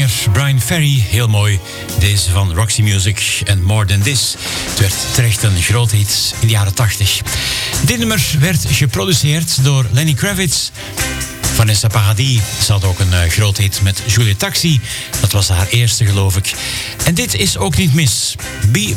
zanger Brian Ferry. Heel mooi. Deze van Roxy Music en More Than This. Het werd terecht een grote hit in de jaren 80. Dit nummer werd geproduceerd door Lenny Kravitz. Vanessa Paradis. Ze had ook een grote hit met Juliet Taxi. Dat was haar eerste, geloof ik. En dit is ook niet mis. Be